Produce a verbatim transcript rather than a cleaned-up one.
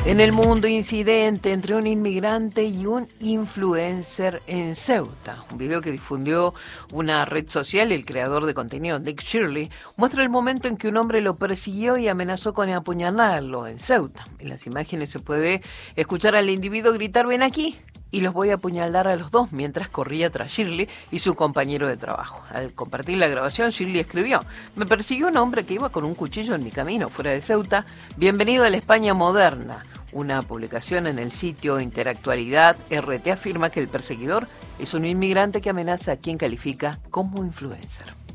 En el mundo, incidente entre un inmigrante y un influencer en Ceuta. Un video que difundió una red social, el creador de contenido Nick Shirley, muestra el momento en que un hombre lo persiguió y amenazó con apuñalarlo en Ceuta. En las imágenes se puede escuchar al individuo gritar: "Ven aquí", y los voy a apuñalar a los dos, mientras corría tras Shirley y su compañero de trabajo. Al compartir la grabación, Shirley escribió: "Me persiguió un hombre que iba con un cuchillo en mi camino fuera de Ceuta. Bienvenido a la España moderna". Una publicación en el sitio Interactualidad R T afirma que el perseguidor es un inmigrante que amenaza a quien califica como influencer.